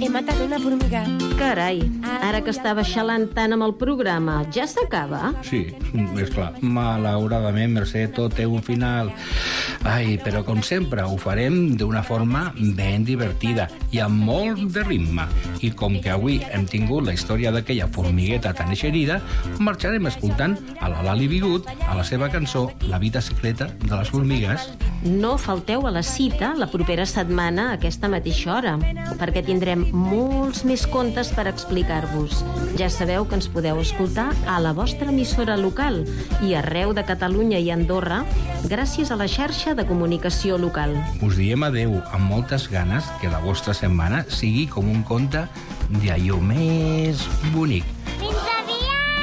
he matat una formiga. Carai, ara que estava xalant tant amb el programa, ja s'acaba? Sí, és clar. Malauradament, Mercè, tot té un final. Ai, però com sempre, ho farem d'una forma ben divertida i amb molt de ritme. I com que avui hem tingut la història d'aquella formigueta tan eixerida, marxarem escoltant a la Lali Bigut a la seva cançó La vida secreta de les formigues. No falteu a la cita la propera setmana a aquesta mateixa hora, perquè tindrem molts més contes per explicar-vos. Ja sabeu que ens podeu escoltar a la vostra emissora local i arreu de Catalunya i Andorra gràcies a la xarxa de comunicació local. Us diem adeu amb moltes ganes que la vostra setmana sigui com un conte d'allò més bonic.